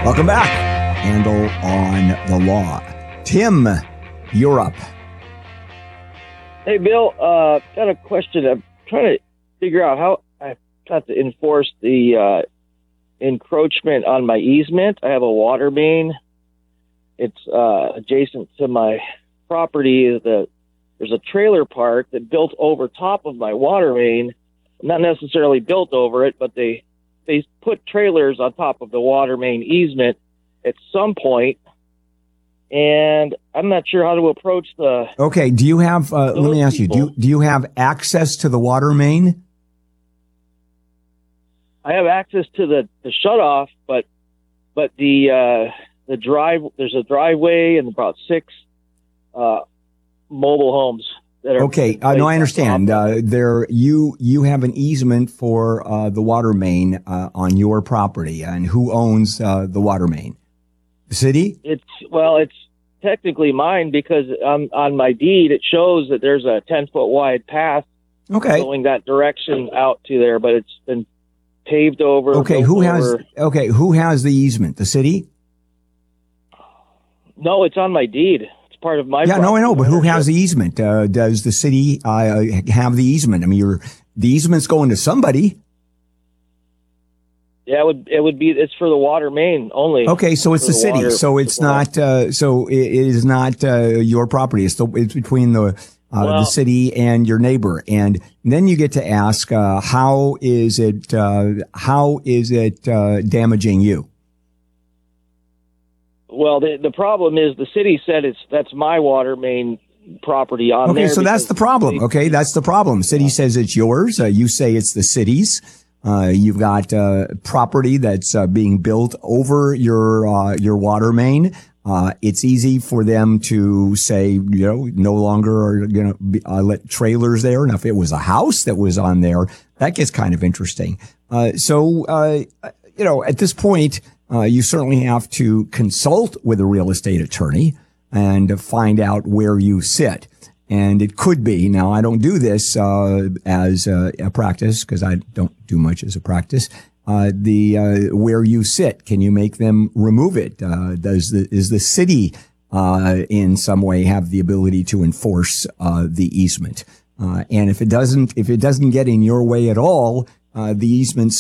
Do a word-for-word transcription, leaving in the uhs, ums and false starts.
Welcome back. Handel on the Law. Tim, you're up. Hey, Bill, uh, got a question. I'm trying to figure out how I got to enforce the uh, encroachment on my easement. I have a water main. It's uh, adjacent to my property. The, there's a trailer park that built over top of my water main. Not necessarily built over it, but they they put trailers on top of the water main easement at some point, and I'm not sure how to approach the... Okay, do you have, uh, let me ask people. you, do you, do you have access to the water main? I have access to the, the shutoff, but but the uh, the drive, there's a driveway and about six uh, mobile homes. Okay, uh, no, I understand. Uh, there, you you have an easement for uh, the water main uh, on your property, and who owns uh, the water main? The city? It's well, it's technically mine because on on my deed it shows that there's a ten foot wide path. Okay, going that direction out to there, but it's been paved over. Okay, who has? Over. Okay, who has the easement? The city? No, it's on my deed. Part of my yeah, no, I know, but who has the easement? Uh, does the city uh, have the easement? I mean, you're, the easement's going to somebody. Yeah, it would it would be it's for the water main only. Okay, so it's the, the city, so it's not uh, so it is not uh, your property. It's the it's between the uh, well, the city and your neighbor, and then you get to ask uh, how is it uh, how is it uh, damaging you? Well, the the problem is the city said it's that's my water main property on okay, there. Okay, so that's the problem. Okay, that's the problem. City yeah. says it's yours. Uh, you say it's the city's. Uh, you've got uh, property that's uh, being built over your uh, your water main. Uh, it's easy for them to say, you know, no longer are going to uh, let trailers there. And if it was a house that was on there, that gets kind of interesting. Uh, so, uh, you know, at this point, Uh, you certainly have to consult with a real estate attorney and find out where you sit. And it could be, now I don't do this uh, as a, a practice because I don't do much as a practice. Uh, the uh, where you sit, can you make them remove it? Uh, does the is the city uh, in some way have the ability to enforce uh, the easement? Uh, and if it doesn't, if it doesn't get in your way at all, uh, the easement